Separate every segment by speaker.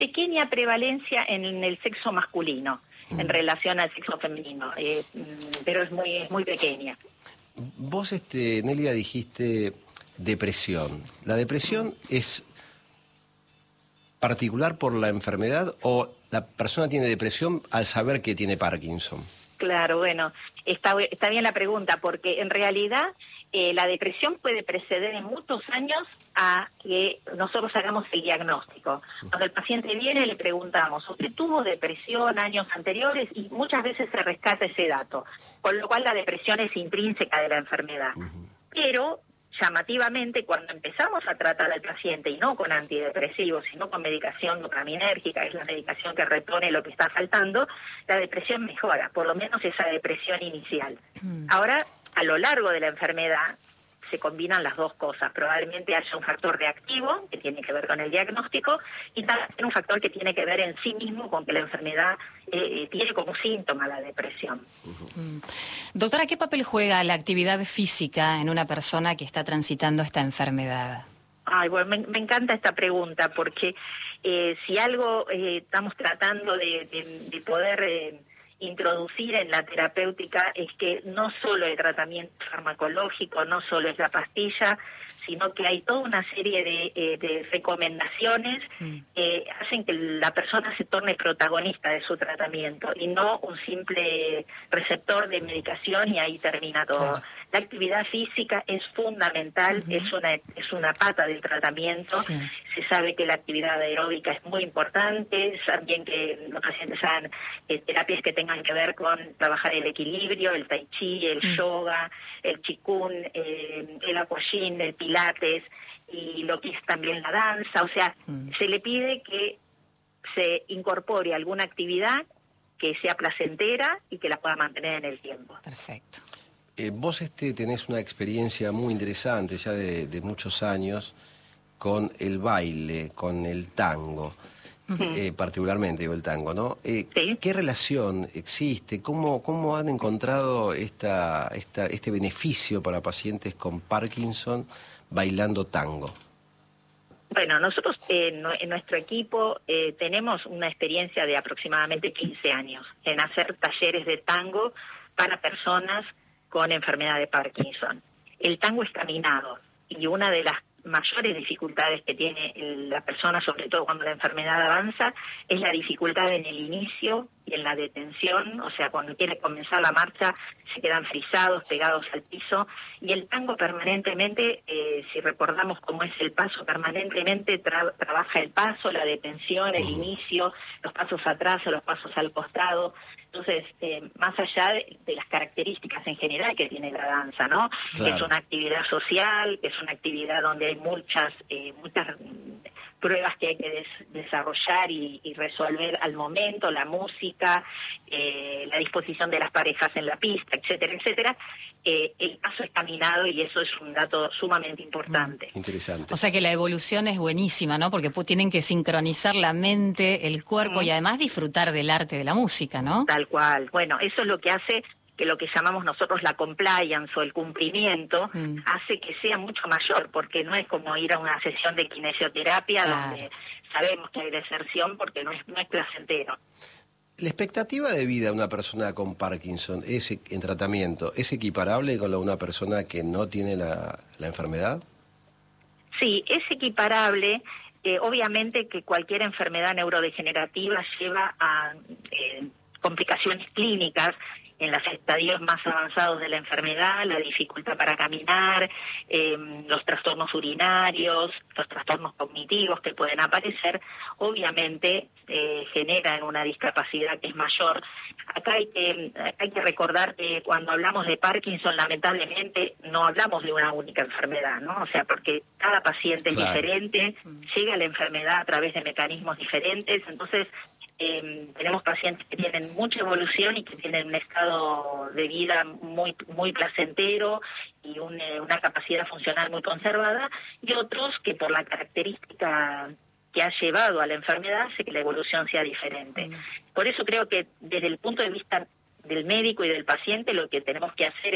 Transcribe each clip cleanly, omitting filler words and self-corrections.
Speaker 1: pequeña prevalencia en el sexo masculino en relación al sexo femenino, pero es muy pequeña.
Speaker 2: Vos, Nélida, dijiste depresión. ¿La depresión es particular por la enfermedad o la persona tiene depresión al saber que tiene Parkinson?
Speaker 1: Claro, bueno, está bien la pregunta, porque en realidad la depresión puede preceder en muchos años a que nosotros hagamos el diagnóstico. Cuando el paciente viene le preguntamos, ¿usted tuvo depresión años anteriores? Y muchas veces se rescata ese dato, con lo cual la depresión es intrínseca de la enfermedad. Pero llamativamente, cuando empezamos a tratar al paciente, y no con antidepresivos, sino con medicación dopaminérgica, es la medicación que repone lo que está faltando, la depresión mejora, por lo menos esa depresión inicial. Ahora, a lo largo de la enfermedad, se combinan las dos cosas. Probablemente haya un factor reactivo, que tiene que ver con el diagnóstico, y también un factor que tiene que ver en sí mismo con que la enfermedad tiene como síntoma la depresión.
Speaker 3: Doctora, ¿qué papel juega la actividad física en una persona que está transitando esta enfermedad?
Speaker 1: Ay, bueno, me encanta esta pregunta, porque si algo estamos tratando de poder introducir en la terapéutica es que no solo el tratamiento farmacológico, no solo es la pastilla, sino que hay toda una serie de recomendaciones que hacen que la persona se torne protagonista de su tratamiento y no un simple receptor de medicación y ahí termina todo. Claro. La actividad física es fundamental, es una pata del tratamiento. Sí. Se sabe que la actividad aeróbica es muy importante, también que los pacientes hagan terapias que tengan que ver con trabajar el equilibrio, el tai chi, el yoga, el qigong, el aquagym, el pilates y lo que es también la danza. O sea, se le pide que se incorpore alguna actividad que sea placentera y que la pueda mantener en el tiempo.
Speaker 3: Perfecto.
Speaker 2: Vos tenés una experiencia muy interesante ya de muchos años con el baile, con el tango, particularmente digo el tango, ¿no?
Speaker 1: ¿Sí?
Speaker 2: ¿Qué relación existe? ¿Cómo han encontrado este beneficio para pacientes con Parkinson bailando tango?
Speaker 1: Bueno, nosotros en nuestro equipo tenemos una experiencia de aproximadamente 15 años en hacer talleres de tango para personas con enfermedad de Parkinson. El tango es caminado y una de las mayores dificultades que tiene la persona, sobre todo cuando la enfermedad avanza, es la dificultad en el inicio y en la detención. O sea, cuando quiere comenzar la marcha se quedan frisados, pegados al piso, y el tango permanentemente, si recordamos cómo es el paso, permanentemente trabaja el paso, la detención, el inicio, los pasos atrás o los pasos al costado. Entonces, más allá de las características en general que tiene la danza, ¿no? Claro. Es una actividad social, es una actividad donde hay muchas pruebas que hay que desarrollar y resolver al momento, la música, la disposición de las parejas en la pista, etcétera, etcétera. El paso es caminado y eso es un dato sumamente importante.
Speaker 2: Interesante.
Speaker 3: O sea que la evolución es buenísima, ¿no? Porque tienen que sincronizar la mente, el cuerpo y además disfrutar del arte de la música, ¿no?
Speaker 1: Tal cual. Bueno, eso es lo que hace que lo que llamamos nosotros la compliance o el cumplimiento hace que sea mucho mayor, porque no es como ir a una sesión de kinesioterapia donde sabemos que hay deserción porque no es placentero.
Speaker 2: ¿La expectativa de vida de una persona con Parkinson en tratamiento es equiparable con la de una persona que no tiene la enfermedad?
Speaker 1: Sí, es equiparable. Obviamente que cualquier enfermedad neurodegenerativa lleva a complicaciones clínicas en los estadios más avanzados de la enfermedad, la dificultad para caminar, los trastornos urinarios, los trastornos cognitivos que pueden aparecer, obviamente generan una discapacidad que es mayor. Acá hay que recordar que cuando hablamos de Parkinson, lamentablemente, no hablamos de una única enfermedad, ¿no? O sea, porque cada paciente es diferente, llega a la enfermedad a través de mecanismos diferentes, entonces tenemos pacientes que tienen mucha evolución y que tienen un estado de vida muy placentero y una capacidad funcional muy conservada, y otros que por la característica que ha llevado a la enfermedad hace que la evolución sea diferente. Por eso creo que desde el punto de vista del médico y del paciente lo que tenemos que hacer es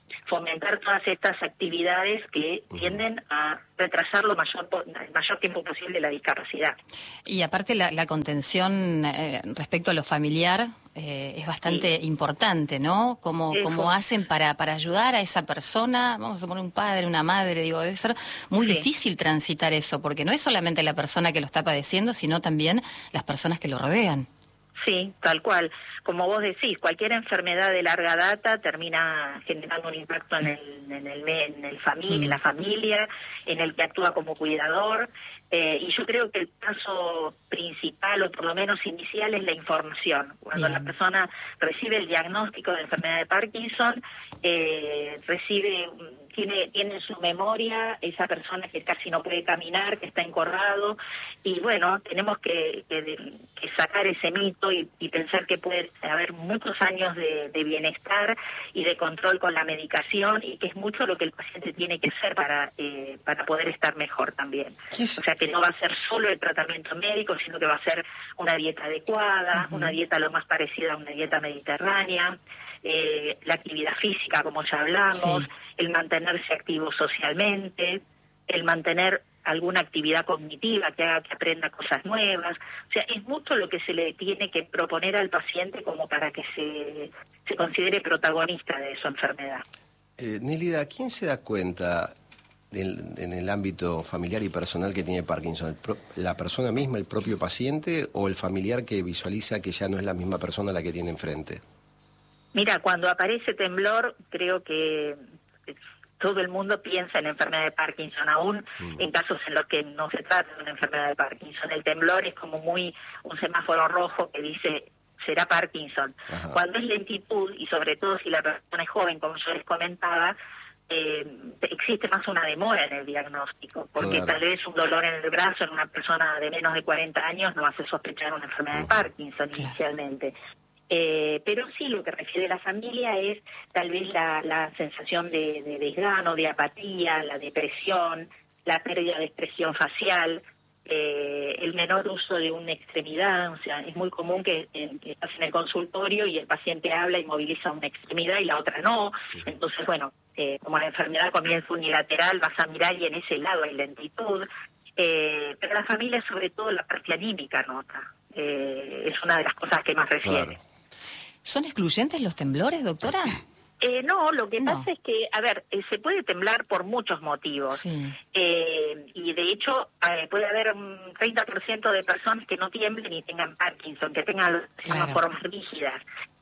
Speaker 1: fomentar todas estas actividades que tienden a retrasar el mayor tiempo posible la discapacidad.
Speaker 3: Y aparte la contención respecto a lo familiar es bastante importante, ¿no? ¿Cómo hacen para ayudar a esa persona? Vamos a poner un padre, una madre, digo, debe ser muy difícil transitar eso, porque no es solamente la persona que lo está padeciendo, sino también las personas que lo rodean.
Speaker 1: Sí, tal cual. Como vos decís, cualquier enfermedad de larga data termina generando un impacto en la familia, en el que actúa como cuidador, y yo creo que el paso principal, o por lo menos inicial, es la información. Cuando la persona recibe el diagnóstico de enfermedad de Parkinson, tiene en su memoria esa persona que casi no puede caminar, que está encorvado, y bueno, tenemos que sacar ese mito y pensar que puede haber muchos años de bienestar y de control con la medicación, y que es mucho lo que el paciente tiene que hacer para poder estar mejor también. O sea, que no va a ser solo el tratamiento médico, sino que va a ser una dieta adecuada, una dieta lo más parecida a una dieta mediterránea, la actividad física, como ya hablamos, el mantenerse activo socialmente, el mantener alguna actividad cognitiva que haga que aprenda cosas nuevas. O sea, es mucho lo que se le tiene que proponer al paciente como para que se considere protagonista de su enfermedad.
Speaker 2: Nélida, ¿quién se da cuenta en el ámbito familiar y personal que tiene Parkinson? ¿La persona misma, el propio paciente, o el familiar que visualiza que ya no es la misma persona la que tiene enfrente?
Speaker 1: Mira, cuando aparece temblor, creo que todo el mundo piensa en enfermedad de Parkinson, aún en casos en los que no se trata de una enfermedad de Parkinson. El temblor es como muy un semáforo rojo que dice, será Parkinson. Ajá. Cuando es lentitud, y sobre todo si la persona es joven, como yo les comentaba, existe más una demora en el diagnóstico, porque tal vez un dolor en el brazo en una persona de menos de 40 años no hace sospechar una enfermedad de Parkinson inicialmente. Pero sí, lo que refiere a la familia es tal vez la sensación de desgano, de apatía, la depresión, la pérdida de expresión facial, el menor uso de una extremidad. O sea, es muy común que estás en el consultorio y el paciente habla y moviliza una extremidad y la otra no. Entonces, bueno, como la enfermedad comienza unilateral, vas a mirar y en ese lado hay lentitud. Pero la familia, sobre todo la parte anímica, nota. Es una de las cosas que más refiere.
Speaker 2: Claro.
Speaker 3: ¿Son excluyentes los temblores, doctora?
Speaker 1: No, lo que pasa es que, a ver, se puede temblar por muchos motivos. Sí. Y de hecho, puede haber un 30% de personas que no tiemblen y tengan Parkinson, que tengan formas rígidas.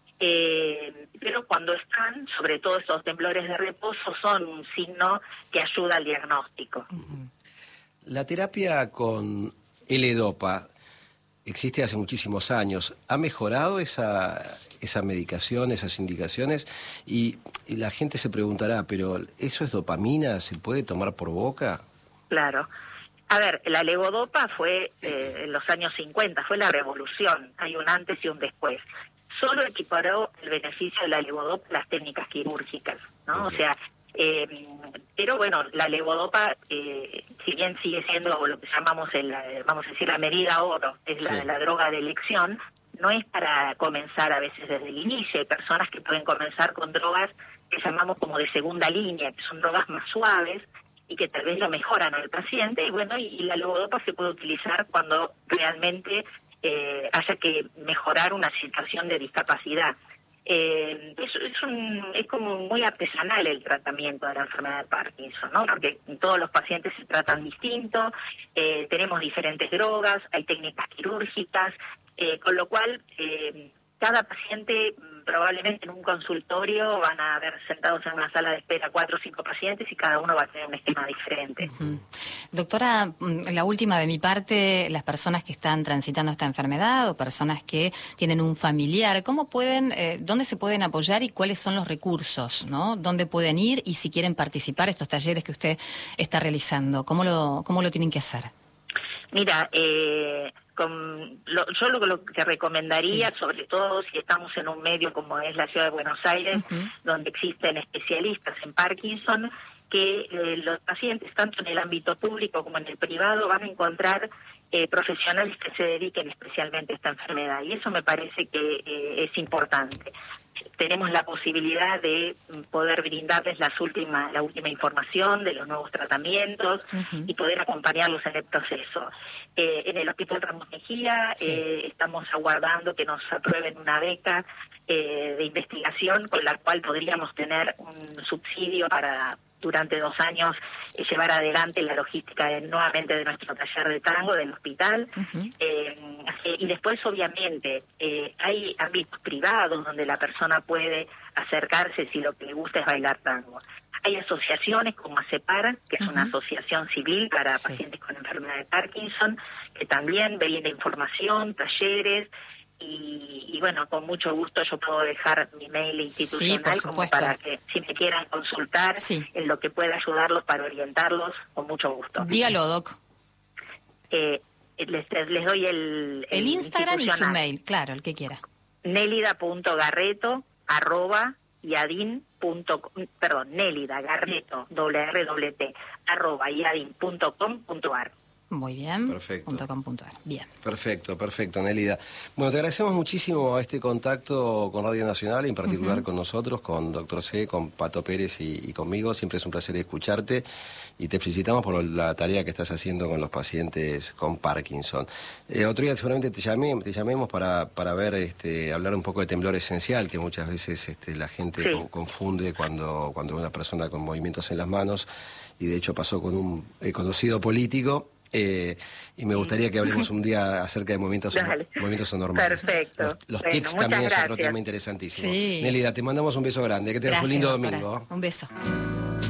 Speaker 1: Pero cuando están, sobre todo esos temblores de reposo, son un signo que ayuda al diagnóstico.
Speaker 2: La terapia con L-Dopa existe hace muchísimos años. ¿Ha mejorado esa medicación, esas indicaciones? Y la gente se preguntará, ¿pero eso es dopamina? ¿Se puede tomar por boca?
Speaker 1: Claro. A ver, la levodopa fue en los años 50, fue la revolución. Hay un antes y un después. Solo equiparó el beneficio de la levodopa a las técnicas quirúrgicas, ¿no? O sea, pero bueno, la levodopa, si bien sigue siendo lo que llamamos vamos a decir, la medida oro, es la droga de elección, no es para comenzar a veces desde el inicio. Hay personas que pueden comenzar con drogas que llamamos como de segunda línea, que son drogas más suaves y que tal vez lo mejoran al paciente, y bueno, y la levodopa se puede utilizar cuando realmente haya que mejorar una situación de discapacidad. Es como muy artesanal el tratamiento de la enfermedad de Parkinson, ¿no? Porque todos los pacientes se tratan distinto, tenemos diferentes drogas, hay técnicas quirúrgicas, con lo cual cada paciente probablemente en un consultorio van a haber sentados en una sala de espera 4 o 5 pacientes y cada uno va a tener un esquema diferente.
Speaker 3: Doctora, la última de mi parte, las personas que están transitando esta enfermedad o personas que tienen un familiar, ¿cómo pueden, dónde se pueden apoyar y cuáles son los recursos, ¿no? ¿Dónde pueden ir y si quieren participar estos talleres que usted está realizando? ¿Cómo lo tienen que hacer?
Speaker 1: Mira, yo lo que recomendaría, sobre todo si estamos en un medio como es la Ciudad de Buenos Aires, donde existen especialistas en Parkinson, que los pacientes, tanto en el ámbito público como en el privado, van a encontrar profesionales que se dediquen especialmente a esta enfermedad, y eso me parece que es importante. Tenemos la posibilidad de poder brindarles la última información de los nuevos tratamientos y poder acompañarlos en el proceso. En el Hospital Ramos Mejía estamos aguardando que nos aprueben una beca de investigación con la cual podríamos tener un subsidio para durante 2 años llevar adelante la logística nuevamente de nuestro taller de tango del hospital. Y después, obviamente, hay ámbitos privados donde la persona puede acercarse si lo que le gusta es bailar tango. Hay asociaciones como ACEPAR, que es una asociación civil para pacientes con enfermedad de Parkinson, que también brinda información, talleres. Y bueno, con mucho gusto yo puedo dejar mi mail institucional como para que si me quieran consultar en lo que pueda ayudarlos para orientarlos, con mucho gusto.
Speaker 3: Dígalo, Doc.
Speaker 1: Les doy el
Speaker 3: Instagram y su mail, claro, el que quiera.
Speaker 1: Nélida.garreto@iadin.com.ar.
Speaker 3: Muy bien.
Speaker 2: Perfecto.
Speaker 3: .com.ar. Bien.
Speaker 2: Perfecto, Nélida. Bueno, te agradecemos muchísimo este contacto con Radio Nacional, en particular con nosotros, con Dr. C, con Pato Pérez y conmigo. Siempre es un placer escucharte y te felicitamos por la tarea que estás haciendo con los pacientes con Parkinson. Otro día seguramente te llamemos para ver, hablar un poco de temblor esencial, que muchas veces la gente confunde cuando una persona con movimientos en las manos, y de hecho pasó con un conocido político. Y me gustaría que hablemos un día acerca de movimientos anormales.
Speaker 1: Perfecto.
Speaker 2: Los tics también es otro tema interesantísimo. Nélida, te mandamos un beso grande, que tengas un lindo domingo.
Speaker 3: Un beso.